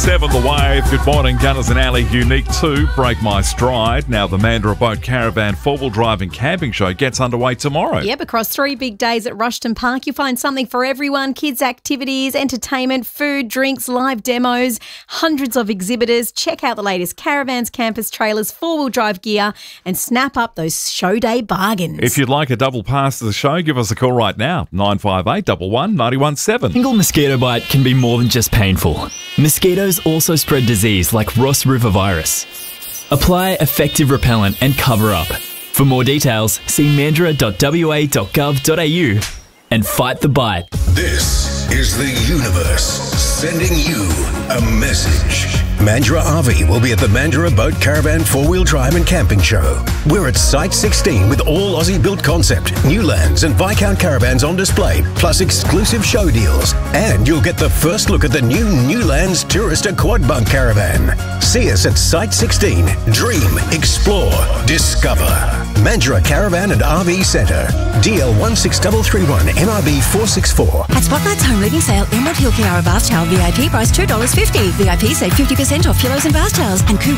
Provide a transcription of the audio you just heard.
91.7 The Wave. Good morning, Gunners and Alley. Unique 2, Break My Stride. Now the Mandurah Boat Caravan 4-wheel drive and camping show gets underway tomorrow. Yep, across 3 big days at Rushton Park, you'll find something for everyone. Kids' activities, entertainment, food, drinks, live demos, hundreds of exhibitors. Check out the latest caravans, campers, trailers, 4-wheel drive gear and snap up those show day bargains. If you'd like a double pass to the show, give us a call right now. 958 11 917. Single mosquito bite can be more than just painful. Mosquitoes also spread disease like Ross River virus. Apply effective repellent and cover up. For more details, see mandurah.wa.gov.au and fight the bite. This is the universe sending you a message. Mandurah RV will be at the Mandurah Boat Caravan 4-wheel drive and camping show. We're at Site 16 with all Aussie-built concept, Newlands and Viscount caravans on display, plus exclusive show deals. And you'll get the first look at the new Newlands Tourister Quad Bunk Caravan. See us at Site 16. Dream, explore, discover. Mandurah Caravan and RV Centre. DL 16331 MRB 464. At Spotlight's home living sale, Emerald Hill Kiara Bath Towel VIP price $2.50. VIP save 50% off pillows and bath towels. And